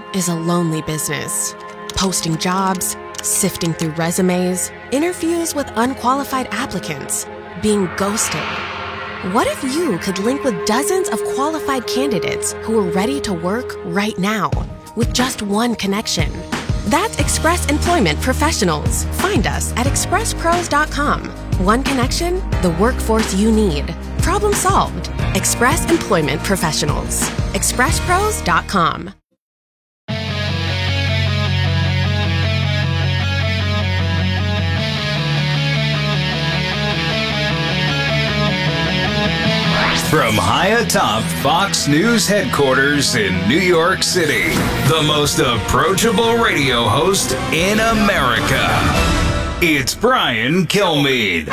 is a lonely business. Posting jobs, sifting through resumes, interviews with unqualified applicants, being ghosted. What if you could link with dozens of qualified candidates who are ready to work right now with just one connection? That's Express Employment Professionals. Find us at expresspros.com. One connection, the workforce you need. Problem solved. Express Employment Professionals. expresspros.com. From high atop Fox News headquarters in New York City, the most approachable radio host in America. It's Brian Kilmeade.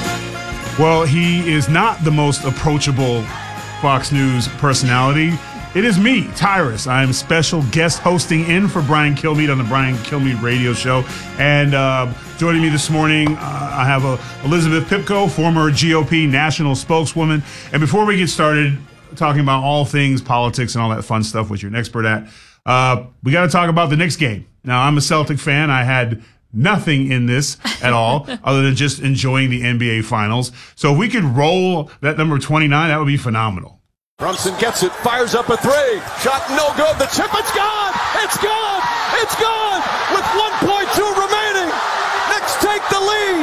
Well, he is not the most approachable Fox News personality. It is me, Tyrus. I am special guest hosting in for Brian Kilmeade on the Brian Kilmeade Radio Show. And joining me this morning, I have Elizabeth Pipko, former GOP national spokeswoman. And before we get started talking about all things politics and all that fun stuff, which you're an expert at, we got to talk about the Knicks game. Now, I'm a Celtic fan. I had nothing in this at all other than just enjoying the NBA Finals. So if we could roll that number 29, that would be phenomenal. Brunson gets it, fires up a three. Shot no good. The chip, it's gone! It's gone! It's gone! With 1.2 remaining. Knicks take the lead.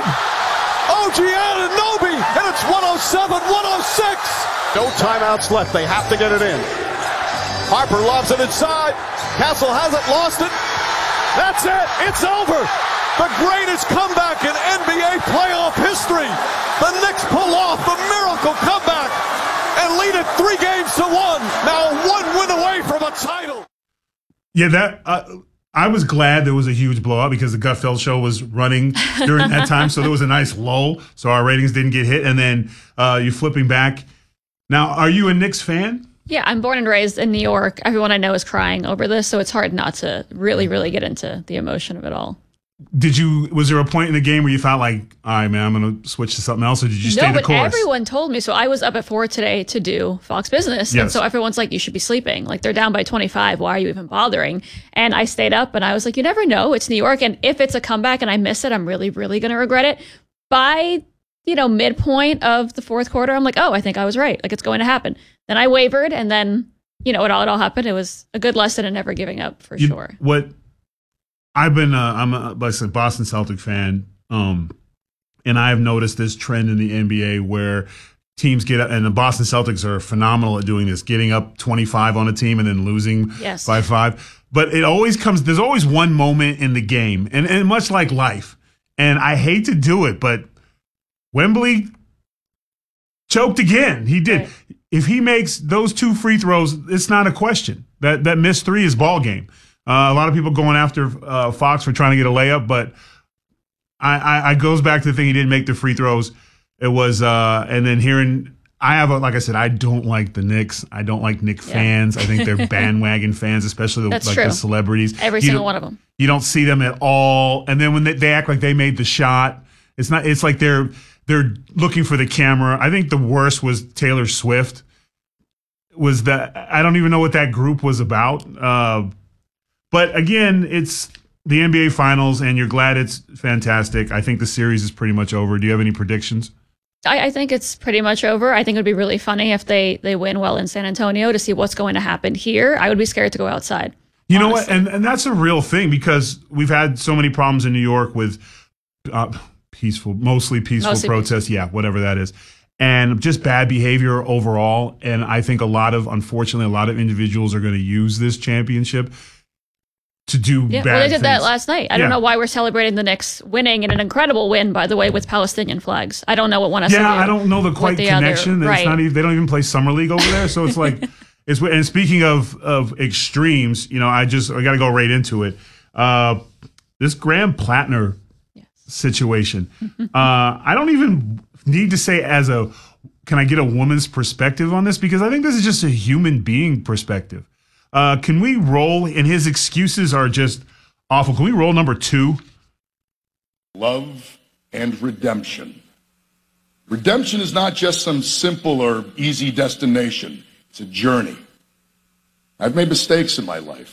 OG Anunoby, and it's 107-106. No timeouts left. They have to get it in. Harper lobs it inside. Castle hasn't lost it. That's it. It's over. The greatest comeback in NBA playoff history. The Knicks pull off the miracle comeback and lead it 3-1. Now 1 win away from a title. Yeah, I was glad there was a huge blowout because the Gutfeld show was running during that time, so there was a nice lull, so our ratings didn't get hit. And then you're flipping back. Now, are you a Knicks fan? Yeah, I'm born and raised in New York. Everyone I know is crying over this, so it's hard not to really, really get into the emotion of it all. Was there a point in the game where you thought like, all right, man, I'm going to switch to something else, or did you stay the course? No, but everyone told me. So I was up at 4 today to do Fox Business. Yes. And so everyone's like, you should be sleeping. Like, they're down by 25. Why are you even bothering? And I stayed up and I was like, you never know. It's New York. And if it's a comeback and I miss it, I'm really, really going to regret it. By, midpoint of the fourth quarter, I'm like, oh, I think I was right. Like, it's going to happen. Then I wavered and then, it all happened. It was a good lesson in never giving up for sure. I'm a Boston Celtic fan, and I've noticed this trend in the NBA where teams get up, and the Boston Celtics are phenomenal at doing this, getting up 25 on a team and then losing by 5. But there's always one moment in the game, and much like life, and I hate to do it, but Wembley choked again. He did. Right. If he makes those 2 free throws, it's not a question. That missed 3 is ball game. A lot of people going after Fox for trying to get a layup, but I goes back to the thing he didn't make the free throws. It was and then like I said, I don't like the Knicks. I don't like Knicks fans. I think they're bandwagon fans, especially the celebrities. Every single one of them. You don't see them at all. And then when they act like they made the shot, it's like they're looking for the camera. I think the worst was Taylor Swift. I don't even know what that group was about. But again, it's the NBA Finals, and you're glad it's fantastic. I think the series is pretty much over. Do you have any predictions? I think it's pretty much over. I think it would be really funny if they win well in San Antonio to see what's going to happen here. I would be scared to go outside. You know what? And that's a real thing because we've had so many problems in New York with mostly peaceful protests. Yeah, whatever that is. And just bad behavior overall. And I think unfortunately, a lot of individuals are going to use this championship to do bad things. Well, they did that last night. I don't know why we're celebrating the Knicks winning, and an incredible win, by the way, with Palestinian flags. I don't know what one has to do. Yeah, I don't know the connection. Right. They don't even play Summer League over there, so it's like and speaking of extremes, I got to go right into it. This Graham Plattner situation. I don't even need to say can I get a woman's perspective on this, because I think this is just a human being perspective. Can we roll? And his excuses are just awful. Can we roll number 2? Love and redemption. Redemption is not just some simple or easy destination. It's a journey. I've made mistakes in my life.